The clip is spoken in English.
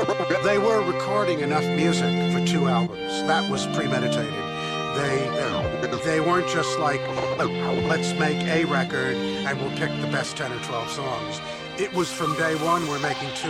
They were recording enough music for 2 albums. That was premeditated. They weren't just like, let's make a record and we'll pick the best 10 or 12 songs. It was from day one, we're making two